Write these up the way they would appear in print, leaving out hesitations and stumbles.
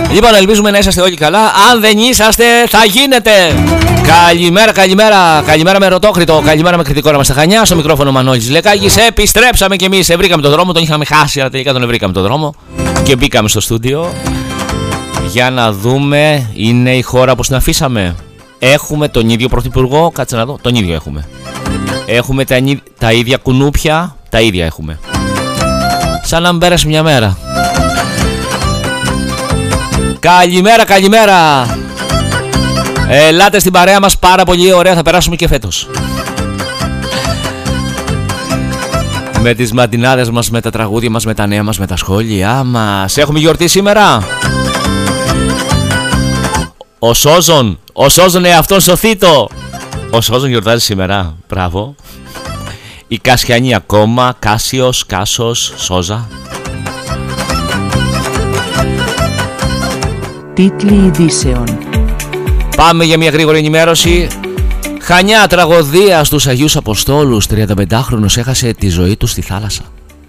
Λοιπόν, ελπίζουμε να είσαστε όλοι καλά. Αν δεν είσαστε, θα γίνετε. Καλημέρα, καλημέρα. Καλημέρα με Ρωτόκριτο. Καλημέρα με κριτικό μα στα Χανιά. Στο μικρόφωνο Μανώλης Λεκάκης. Επιστρέψαμε κι εμείς. Βρήκαμε τον δρόμο. Τον είχαμε χάσει, αλλά τελικά τον βρήκαμε τον δρόμο. Και μπήκαμε στο στούντιο. Για να δούμε, είναι η χώρα που την αφήσαμε. Έχουμε τον ίδιο πρωθυπουργό. Κάτσε να δω. Τον ίδιο έχουμε. Έχουμε τα ίδια κουνούπια. Τα ίδια έχουμε. Σαν να μην πέρασε μια μέρα. Καλημέρα, καλημέρα. Ελάτε στην παρέα μας, πάρα πολύ ωραία, θα περάσουμε και φέτος. Με τις ματινάδες μας, με τα τραγούδια μας, με τα νέα μας, με τα σχόλιά μας. Έχουμε γιορτή σήμερα. Ο Σόζον εαυτόν σωθήτο. Ο Σόζον γιορτάζει σήμερα, μπράβο. Η Κασιανή ακόμα, Κάσιος, Κάσος, Σόζα. Τίτλοι ειδήσεων. Πάμε για μια γρήγορη ενημέρωση. Χανιά, τραγωδία στους Αγίους Αποστόλους. 35χρονος έχασε τη ζωή του στη θάλασσα.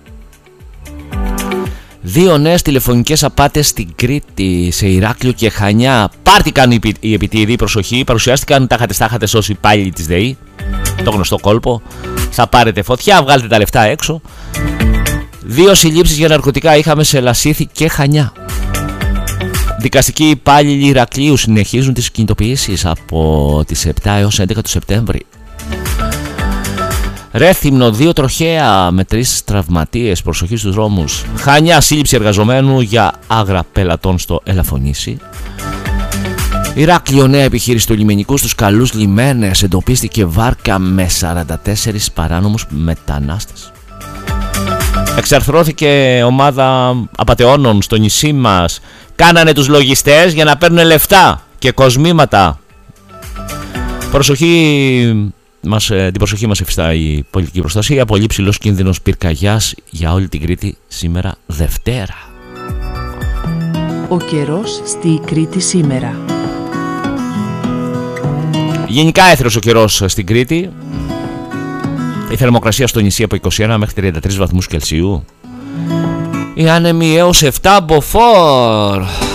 2 νέες τηλεφωνικές απάτες στην Κρήτη, σε Ηράκλειο και Χανιά. Πάρτηκαν οι επιτίδοι, προσοχή. Παρουσιάστηκαν τάχατες ως υπάλληλοι της ΔΕΗ. Το γνωστό κόλπο. Θα πάρετε φωτιά, βγάλετε τα λεφτά έξω. 2 συλλήψεις για ναρκωτικά είχαμε σε Λασίθι και Χανιά. Δικαστικοί υπάλληλοι Ηρακλείου συνεχίζουν τις κινητοποιήσεις από τις 7 έως 11 του Σεπτέμβρη. Ρέθυμνο, 2 τροχαία με 3 τραυματίες, προσοχή στους δρόμους. Χανιά, σύλληψη εργαζομένου για άγρα πελατών στο Ελαφωνήσι. Ηράκλειο, νέα επιχείρηση του λιμενικού στους καλούς λιμένες. Εντοπίστηκε βάρκα με 44 παράνομους μετανάστες. Εξαρθρώθηκε ομάδα απατεώνων στο νησί μας. Κάνανε τους λογιστές για να παίρνουν λεφτά και κοσμήματα. Την προσοχή μας εφιστά η πολιτική προστασία. Πολύ ψηλός κίνδυνος πυρκαγιάς για όλη την Κρήτη σήμερα Δευτέρα. Ο καιρός στη Κρήτη σήμερα. Γενικά έθρος ο καιρός στην Κρήτη. Η θερμοκρασία στο νησί από 21 μέχρι 33 βαθμούς Κελσίου. Οι άνεμοι έως 7 μποφόρ.